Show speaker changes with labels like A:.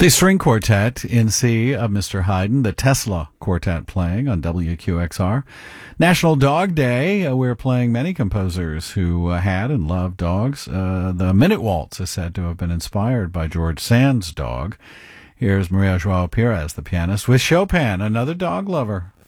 A: The string quartet in C of Mr. Haydn, the Tesla Quartet playing on WQXR. National Dog Day, we're playing many composers who had and loved dogs. The Minute Waltz is said to have been inspired by George Sand's dog. Here's Maria Joao Pires, the pianist, with Chopin, another dog lover.